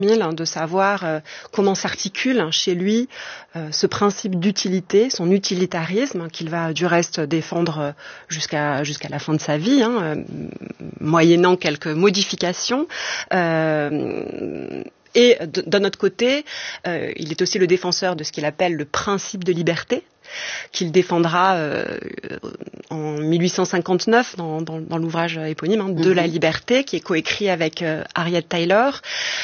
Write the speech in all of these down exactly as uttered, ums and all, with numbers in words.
Mill, de savoir euh, comment s'articule chez lui euh, ce principe d'utilité, son utilitarisme, qu'il va du reste défendre jusqu'à jusqu'à la fin de sa vie, hein, euh, moyennant quelques modifications. Euh, et de, d'un autre côté, euh, il est aussi le défenseur de ce qu'il appelle le principe de liberté, qu'il défendra euh, en mille huit cent cinquante-neuf dans, dans, dans l'ouvrage éponyme, hein, de mm-hmm. la liberté, qui est coécrit avec euh, Harriet Taylor.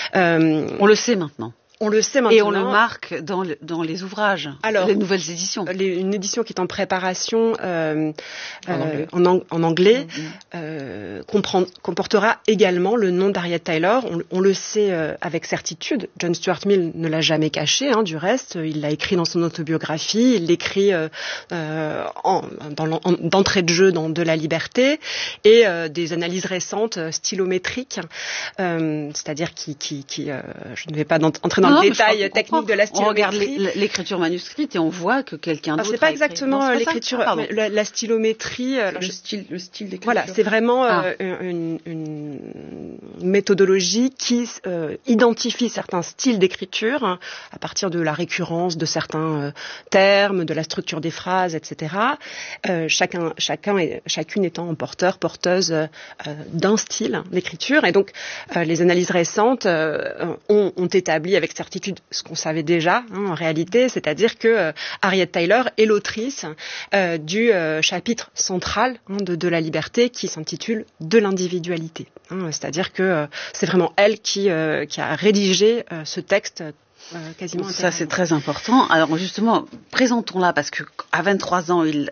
Euh, on le sait maintenant. On le sait maintenant. Et on le marque dans, le, dans les ouvrages, Alors, les nouvelles éditions. Les, une édition qui est en préparation euh, en, euh, anglais. En, ang- en anglais mmh. euh, comprend, comportera également le nom d'Harriet Taylor. On, on le sait euh, avec certitude. John Stuart Mill ne l'a jamais caché, hein, du reste. Il l'a écrit dans son autobiographie. Il l'écrit euh, euh, en, dans en, d'entrée de jeu dans De la liberté. Et euh, des analyses récentes euh, stylométriques, euh, c'est-à-dire qui... qui, qui euh, je ne vais pas entrer dans Non, le détail technique de la stylométrie. On regarde l'écriture manuscrite et on voit que quelqu'un d'autre. C'est pas exactement non, c'est l'écriture, ah, la, la stylométrie. Le je... style, le style d'écriture. Voilà, c'est vraiment ah. euh, une, une méthodologie qui euh, identifie certains styles d'écriture hein, à partir de la récurrence de certains euh, termes, de la structure des phrases, et cetera. Euh, chacun, chacun, et, chacune étant porteur, porteuse euh, d'un style d'écriture. Et donc, euh, les analyses récentes euh, ont, ont établi avec certitude ce qu'on savait déjà hein, en réalité, c'est-à-dire que euh, Harriet Taylor est l'autrice euh, du euh, chapitre central hein, de, de la liberté qui s'intitule De l'individualité. Hein, c'est-à-dire que euh, c'est vraiment elle qui, euh, qui a rédigé euh, ce texte euh, quasiment. Ça c'est très important. Alors justement, présentons-la parce que à vingt-trois ans, il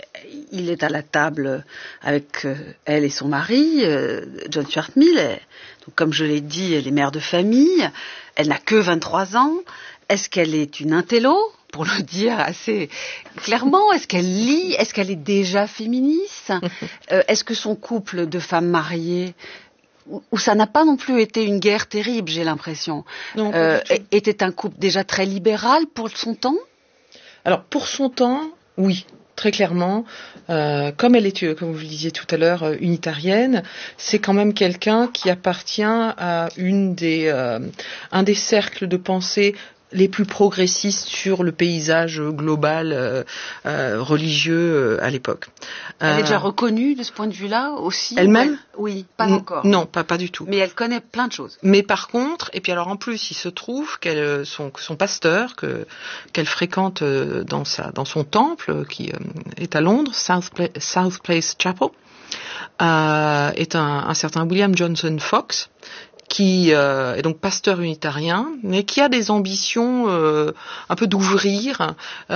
il est à la table avec euh, elle et son mari, euh, John Stuart Mill. Et, donc, comme je l'ai dit, elle est mère de famille. Elle n'a que vingt-trois ans. Est-ce qu'elle est une intello, pour le dire assez clairement? Est-ce qu'elle lit? Est-ce qu'elle est déjà féministe? euh, Est-ce que son couple de femmes mariées, où ça n'a pas non plus été une guerre terrible, j'ai l'impression, non, euh, était un couple déjà très libéral pour son temps? Alors, pour son temps, oui. Très clairement, euh, comme elle est, comme vous le disiez tout à l'heure, unitarienne, c'est quand même quelqu'un qui appartient à une des, euh, un des cercles de pensée les plus progressistes sur le paysage global euh, euh, religieux euh, à l'époque. Elle euh, est déjà reconnue de ce point de vue-là aussi? Elle-même? Ouais. Oui, pas N- encore. Non, pas pas du tout. Mais elle connaît plein de choses. Mais par contre, et puis alors en plus, il se trouve qu'elle, son, son pasteur que qu'elle fréquente dans sa dans son temple qui euh, est à Londres, South, Pla- South Place Chapel, euh, est un, un certain William Johnson Fox, qui euh, est donc pasteur unitarien, mais qui a des ambitions euh, un peu d'ouvrir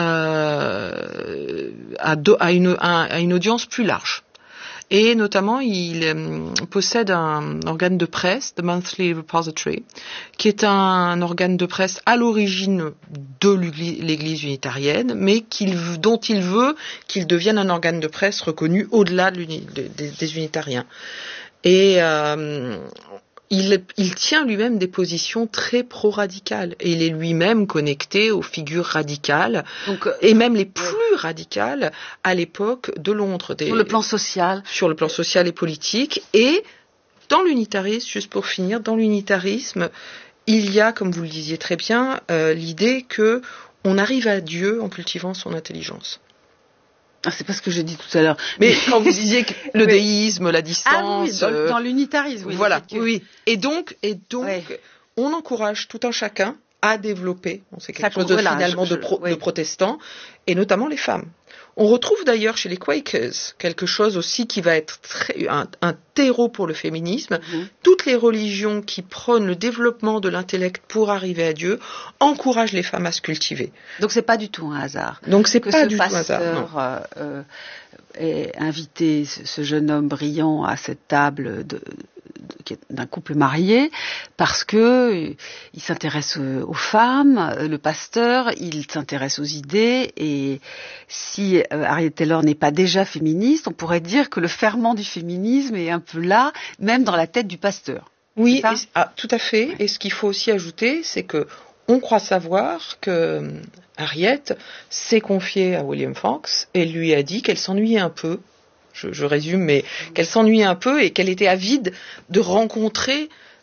euh, à, do, à, une, à, à une audience plus large. Et notamment, il euh, possède un organe de presse, The Monthly Repository, qui est un, un organe de presse à l'origine de l'Église unitarienne, mais qu'il, dont il veut qu'il devienne un organe de presse reconnu au-delà de des, des unitariens. Et euh, Il, il tient lui-même des positions très pro-radicales et il est lui-même connecté aux figures radicales Donc, et même les plus ouais. radicales à l'époque de Londres. Des, sur le plan social. Sur le plan social et politique. Et dans l'unitarisme, juste pour finir, dans l'unitarisme, il y a, comme vous le disiez très bien, euh, l'idée que on arrive à Dieu en cultivant son intelligence. Ah, c'est pas ce que j'ai dit tout à l'heure. Mais quand vous disiez que le oui. déisme, la distance, ah, oui, dans, euh, dans l'unitarisme, oui. Voilà, oui. Et donc, et donc, ouais. on encourage tout un chacun à développer. Bon, c'est quelque Ça, chose de, voilà, finalement je, je, de, pro, oui. de protestant, et notamment les femmes. On retrouve d'ailleurs chez les Quakers quelque chose aussi qui va être très, un, un terreau pour le féminisme. Mm-hmm. Toutes les religions qui prônent le développement de l'intellect pour arriver à Dieu encouragent les femmes à se cultiver. Donc c'est pas du tout un hasard. Donc c'est que pas ce du pasteur, tout un hasard. Non. Euh, euh, ait invité ce jeune homme brillant à cette table de, de, d'un couple marié parce que il s'intéresse aux femmes, le pasteur, il s'intéresse aux idées et si Harriet Taylor n'est pas déjà féministe, on pourrait dire que le ferment du féminisme est un peu là, même dans la tête du pasteur. Oui, et, ah, tout à fait. Ouais. Et ce qu'il faut aussi ajouter, c'est que on croit savoir que Harriet s'est confiée à William Fox et lui a dit qu'elle s'ennuyait un peu. Je, je résume, mais qu'elle s'ennuyait un peu et qu'elle était avide de rencontrer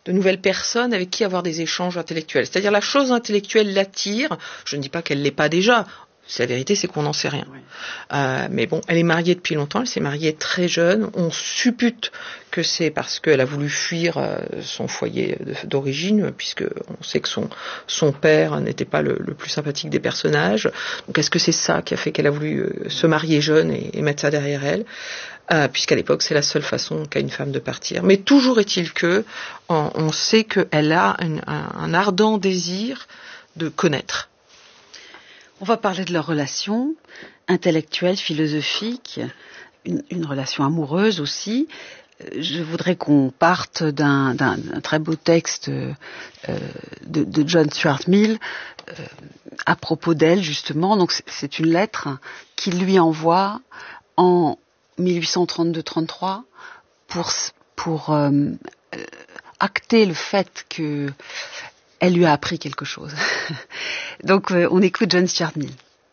de nouvelles personnes avec qui avoir des échanges intellectuels. C'est-à-dire la chose intellectuelle l'attire. Je ne dis pas qu'elle l'est pas déjà. La vérité, c'est qu'on n'en sait rien. Oui. Euh, mais bon, elle est mariée depuis longtemps, elle s'est mariée très jeune. On suppute que c'est parce qu'elle a voulu fuir euh, son foyer d'origine, puisque on sait que son, son père n'était pas le, le plus sympathique des personnages. Donc est-ce que c'est ça qui a fait qu'elle a voulu euh, se marier jeune et, et mettre ça derrière elle, euh, puisqu'à l'époque, c'est la seule façon qu'a une femme de partir. Mais toujours est-il que on, on sait qu'elle a une, un, un ardent désir de connaître. On va parler de leur relation intellectuelle, philosophique, une, une relation amoureuse aussi. Je voudrais qu'on parte d'un, d'un, d'un très beau texte euh, de, de John Stuart Mill euh, à propos d'elle, justement. Donc c'est, c'est une lettre qu'il lui envoie en dix-huit cent trente-deux trente-trois pour, pour euh, euh, acter le fait que elle lui a appris quelque chose. Donc, euh, on écoute John Stuart Mill.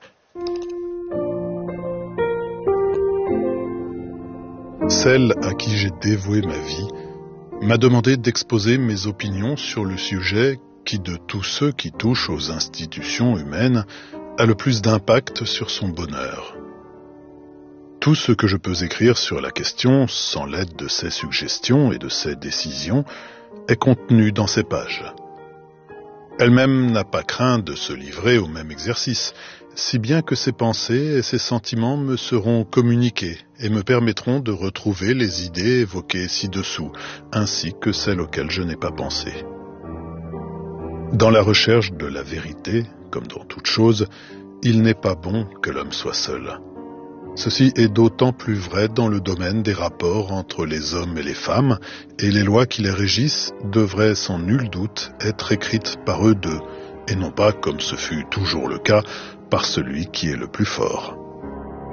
Celle à qui j'ai dévoué ma vie m'a demandé d'exposer mes opinions sur le sujet qui, de tous ceux qui touchent aux institutions humaines, a le plus d'impact sur son bonheur. Tout ce que je peux écrire sur la question, sans l'aide de ses suggestions et de ses décisions, est contenu dans ces pages. Elle-même n'a pas craint de se livrer au même exercice, si bien que ses pensées et ses sentiments me seront communiqués et me permettront de retrouver les idées évoquées ci-dessous, ainsi que celles auxquelles je n'ai pas pensé. Dans la recherche de la vérité, comme dans toute chose, il n'est pas bon que l'homme soit seul. Ceci est d'autant plus vrai dans le domaine des rapports entre les hommes et les femmes, et les lois qui les régissent devraient sans nul doute être écrites par eux deux, et non pas, comme ce fut toujours le cas, par celui qui est le plus fort.